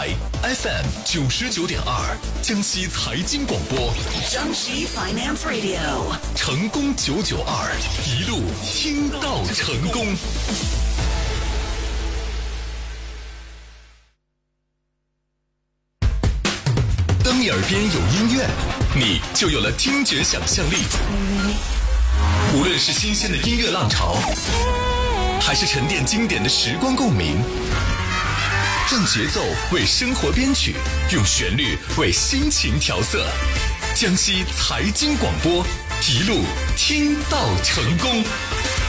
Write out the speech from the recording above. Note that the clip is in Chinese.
FM 99.2，江西财经广播， 江西 Finance Radio， 成功992，一路听到成功。当你耳边有音乐，你就有了听觉想象力。无论是新鲜的音乐浪潮，还是沉淀经典的时光共鸣，让节奏为生活编曲，用旋律为心情调色。江西财经广播，一路听到成功。